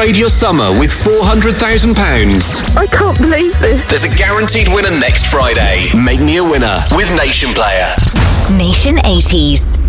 upgrade your summer with £400,000. I can't believe this. There's a guaranteed winner next Friday. Make me a winner with Nation Player. Nation 80s.